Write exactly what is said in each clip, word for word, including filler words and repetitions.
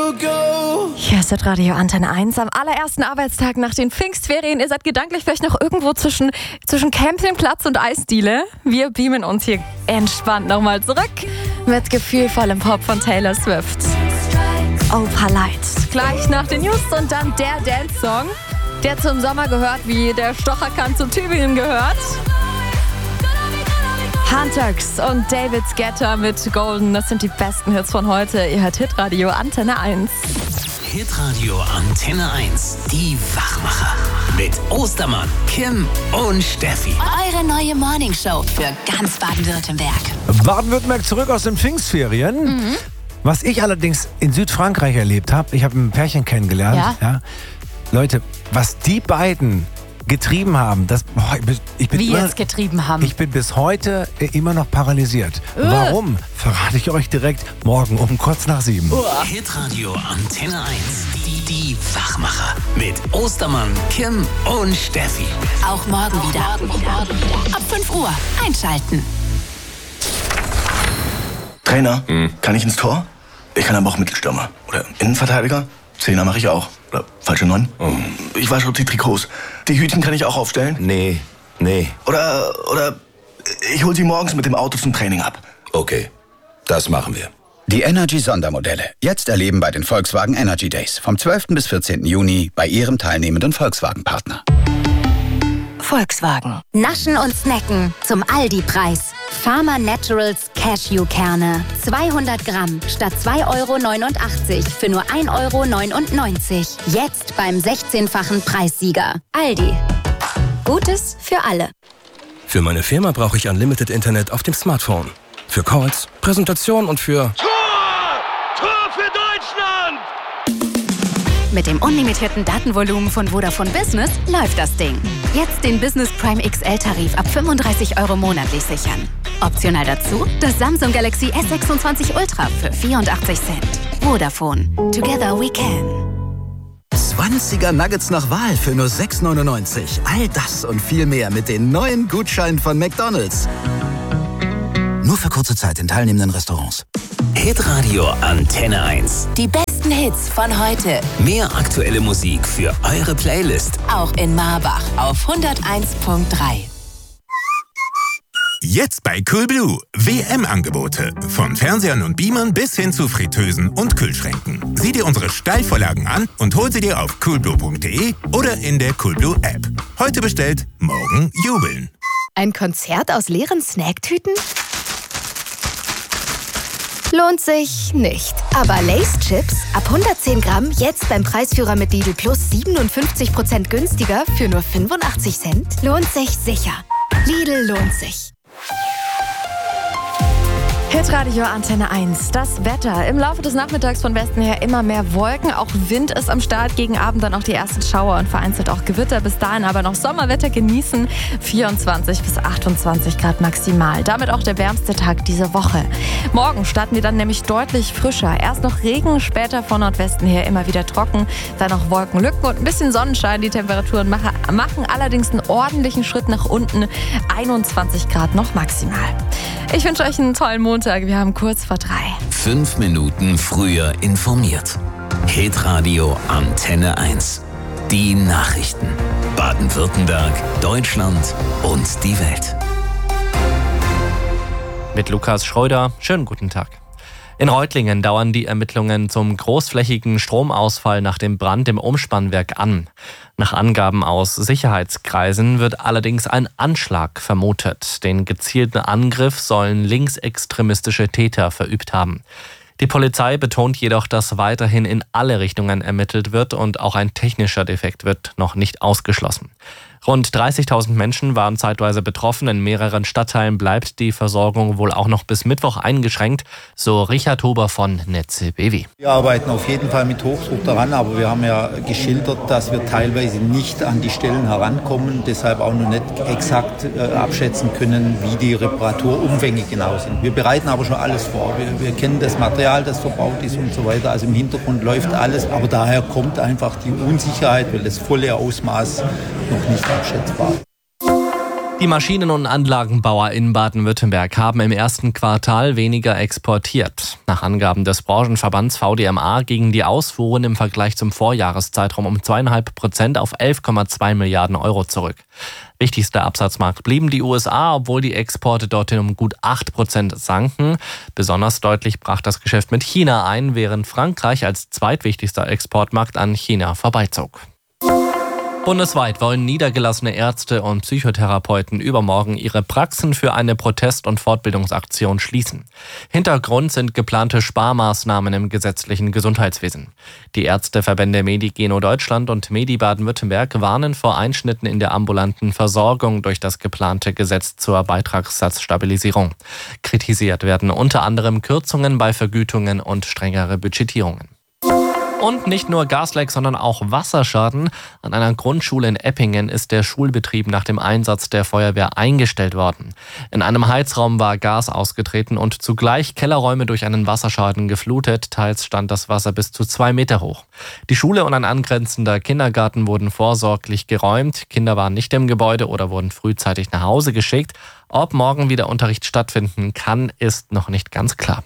to go. Hier ist das Radio Antenne eins am allerersten Arbeitstag nach den Pfingstferien. Ihr seid gedanklich vielleicht noch irgendwo zwischen, zwischen Campingplatz und Eisdiele. Wir beamen uns hier entspannt nochmal zurück mit gefühlvollem Pop von Taylor Swift. Opa Light. Gleich nach den News und dann der Dance-Song, der zum Sommer gehört, wie der Stocherkant zu Tübingen gehört. Hunterx und David Guetta mit Golden, das sind die besten Hits von heute. Ihr hört Hitradio Antenne eins. Hitradio Antenne eins, die Wachmacher. Mit Ostermann, Kim und Steffi. Eure neue Morningshow für ganz Baden-Württemberg. Baden-Württemberg zurück aus den Pfingstferien. Mhm. Was ich allerdings in Südfrankreich erlebt habe, ich habe ein Pärchen kennengelernt. Ja. Ja. Leute, was die beiden getrieben haben, das, boah, ich bin Wie immer, jetzt getrieben haben? Ich bin bis heute immer noch paralysiert. Uh. Warum? Verrate ich euch direkt morgen um kurz nach sieben. Uh. Hitradio Antenne eins, die, die Wachmacher. Mit Ostermann, Kim und Steffi. Auch morgen wieder. Ab fünf Uhr einschalten. Trainer, mhm. kann ich ins Tor? Ich kann aber auch Mittelstürmer. Oder Innenverteidiger? Zehner mache ich auch. Oder falsche Neun? Oh. Ich wasche die Trikots. Die Hütchen kann ich auch aufstellen? Nee, nee. Oder, oder ich hole sie morgens mit dem Auto zum Training ab. Okay, das machen wir. Die Energy-Sondermodelle. Jetzt erleben bei den Volkswagen Energy Days. Vom zwölften bis vierzehnten Juni bei Ihrem teilnehmenden Volkswagen-Partner. Volkswagen. Naschen und Snacken zum Aldi-Preis. Pharma Naturals Cashewkerne. zweihundert Gramm statt zwei Euro neunundachtzig für nur ein Euro neunundneunzig. Jetzt beim sechzehnfachen Preissieger. Aldi. Gutes für alle. Für meine Firma brauche ich Unlimited Internet auf dem Smartphone. Für Calls, Präsentation und für... Tor! Tor für Deutschland! Mit dem unlimitierten Datenvolumen von Vodafone Business läuft das Ding. Jetzt den Business Prime X L-Tarif ab fünfunddreißig Euro monatlich sichern. Optional dazu das Samsung Galaxy S sechsundzwanzig Ultra für vierundachtzig Cent. Vodafone. Together we can. zwanziger Nuggets nach Wahl für nur sechs neunundneunzig. All das und viel mehr mit den neuen Gutscheinen von McDonald's. Nur für kurze Zeit in teilnehmenden Restaurants. Hitradio Antenne eins. Die besten Hits von heute. Mehr aktuelle Musik für eure Playlist. Auch in Marbach auf hunderteins Komma drei. Jetzt bei Coolblue. W M-Angebote. Von Fernsehern und Beamern bis hin zu Fritteusen und Kühlschränken. Sieh dir unsere Steilvorlagen an und hol sie dir auf coolblue punkt de oder in der Coolblue-App. Heute bestellt, morgen jubeln. Ein Konzert aus leeren Snacktüten? Lohnt sich nicht. Aber Lay's Chips ab hundertzehn Gramm jetzt beim Preisführer mit Lidl Plus siebenundfünfzig Prozent günstiger für nur fünfundachtzig Cent. Lohnt sich sicher. Lidl lohnt sich. Hitradio Antenne eins. Das Wetter. Im Laufe des Nachmittags von Westen her immer mehr Wolken. Auch Wind ist am Start. Gegen Abend dann auch die ersten Schauer und vereinzelt auch Gewitter. Bis dahin aber noch Sommerwetter genießen. vierundzwanzig bis achtundzwanzig Grad maximal. Damit auch der wärmste Tag diese Woche. Morgen starten wir dann nämlich deutlich frischer. Erst noch Regen, später von Nordwesten her immer wieder trocken. Dann noch Wolkenlücken und ein bisschen Sonnenschein. Die Temperaturen machen allerdings einen ordentlichen Schritt nach unten. einundzwanzig Grad noch maximal. Ich wünsche euch einen tollen Montag. Wir haben kurz vor drei. Fünf Minuten früher informiert. Hitradio Antenne eins. Die Nachrichten. Baden-Württemberg, Deutschland und die Welt. Mit Lukas Schröder. Schönen guten Tag. In Reutlingen dauern die Ermittlungen zum großflächigen Stromausfall nach dem Brand im Umspannwerk an. Nach Angaben aus Sicherheitskreisen wird allerdings ein Anschlag vermutet. Den gezielten Angriff sollen linksextremistische Täter verübt haben. Die Polizei betont jedoch, dass weiterhin in alle Richtungen ermittelt wird und auch ein technischer Defekt wird noch nicht ausgeschlossen. Rund dreißigtausend Menschen waren zeitweise betroffen. In mehreren Stadtteilen bleibt die Versorgung wohl auch noch bis Mittwoch eingeschränkt, so Richard Huber von Netze B W. Wir arbeiten auf jeden Fall mit Hochdruck daran, aber wir haben ja geschildert, dass wir teilweise nicht an die Stellen herankommen, deshalb auch noch nicht exakt äh, abschätzen können, wie die Reparaturumfänge genau sind. Wir bereiten aber schon alles vor. Wir, wir kennen das Material, das verbaut ist und so weiter. Also im Hintergrund läuft alles, aber daher kommt einfach die Unsicherheit, weil das volle Ausmaß noch nicht abschätzbar. Die Maschinen- und Anlagenbauer in Baden-Württemberg haben im ersten Quartal weniger exportiert. Nach Angaben des Branchenverbands V D M A gingen die Ausfuhren im Vergleich zum Vorjahreszeitraum um zweieinhalb Prozent auf elf Komma zwei Milliarden Euro zurück. Wichtigster Absatzmarkt blieben die U S A, obwohl die Exporte dorthin um gut acht Prozent sanken. Besonders deutlich brach das Geschäft mit China ein, während Frankreich als zweitwichtigster Exportmarkt an China vorbeizog. Bundesweit wollen niedergelassene Ärzte und Psychotherapeuten übermorgen ihre Praxen für eine Protest- und Fortbildungsaktion schließen. Hintergrund sind geplante Sparmaßnahmen im gesetzlichen Gesundheitswesen. Die Ärzteverbände Medigeno Deutschland und Medi Baden-Württemberg warnen vor Einschnitten in der ambulanten Versorgung durch das geplante Gesetz zur Beitragssatzstabilisierung. Kritisiert werden unter anderem Kürzungen bei Vergütungen und strengere Budgetierungen. Und nicht nur Gasleck, sondern auch Wasserschaden. An einer Grundschule in Eppingen ist der Schulbetrieb nach dem Einsatz der Feuerwehr eingestellt worden. In einem Heizraum war Gas ausgetreten und zugleich Kellerräume durch einen Wasserschaden geflutet. Teils stand das Wasser bis zu zwei Meter hoch. Die Schule und ein angrenzender Kindergarten wurden vorsorglich geräumt. Kinder waren nicht im Gebäude oder wurden frühzeitig nach Hause geschickt. Ob morgen wieder Unterricht stattfinden kann, ist noch nicht ganz klar.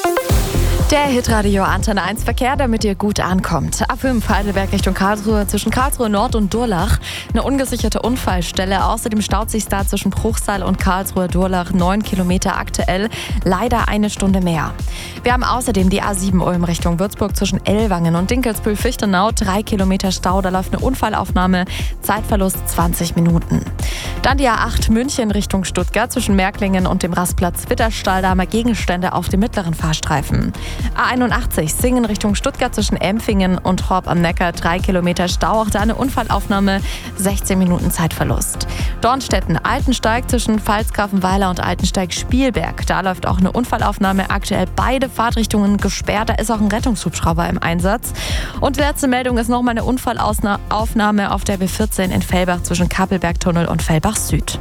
Der Hitradio Antenne eins Verkehr, damit ihr gut ankommt. A fünf Heidelberg Richtung Karlsruhe, zwischen Karlsruhe Nord und Durlach. Eine ungesicherte Unfallstelle. Außerdem staut sich da zwischen Bruchsal und Karlsruhe Durlach neun Kilometer aktuell. Leider eine Stunde mehr. Wir haben außerdem die A sieben Ulm Richtung Würzburg zwischen Ellwangen und Dinkelsbühl-Fichtenau. Drei Kilometer Stau, da läuft eine Unfallaufnahme. Zeitverlust zwanzig Minuten. Dann die A acht München Richtung Stuttgart zwischen Märklingen und dem Rastplatz Witterstall. Da haben wir Gegenstände auf dem mittleren Fahrstreifen. A einundachtzig Singen Richtung Stuttgart zwischen Empfingen und Horb am Neckar, drei Kilometer Stau, auch da eine Unfallaufnahme, sechzehn Minuten Zeitverlust. Dornstetten, Altensteig zwischen Pfalzgrafenweiler und Altensteig-Spielberg, da läuft auch eine Unfallaufnahme, aktuell beide Fahrtrichtungen gesperrt, da ist auch ein Rettungshubschrauber im Einsatz. Und die letzte Meldung ist nochmal eine Unfallaufnahme auf der B vierzehn in Fellbach zwischen Kappelbergtunnel und Fellbach Süd.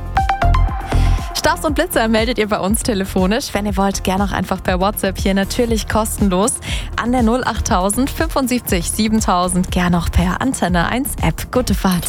Staus und Blitzer meldet ihr bei uns telefonisch. Wenn ihr wollt, gerne auch einfach per WhatsApp hier, natürlich kostenlos an der null achttausend fünfundsiebzig siebentausend, gerne auch per Antenne eins App. Gute Fahrt.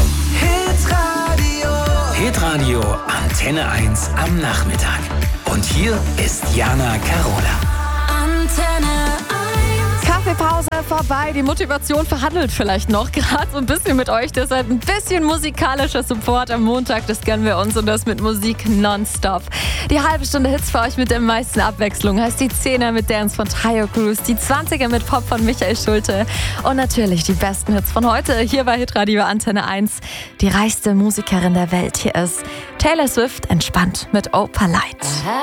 Hitradio. Hitradio Antenne eins am Nachmittag. Und hier ist Jana Carola. Antenne eins. Kaffeepause vorbei, die Motivation verhandelt vielleicht noch gerade so ein bisschen mit euch. Deshalb ein bisschen musikalischer Support am Montag, das gönnen wir uns und das mit Musik nonstop. Die halbe Stunde Hits für euch mit der meisten Abwechslung heißt die Zehner mit Dance von Tayo Cruz, die Zwanziger mit Pop von Michael Schulte und natürlich die besten Hits von heute hier bei Hitradio Antenne eins. Die reichste Musikerin der Welt, hier ist Taylor Swift, entspannt mit Opalite.